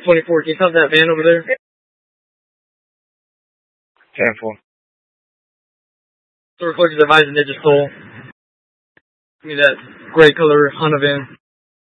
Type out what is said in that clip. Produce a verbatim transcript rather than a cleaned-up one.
twenty-four, can you stop that van over there? ten four. So reflectors advising they just stole. Give me that gray color Honda van.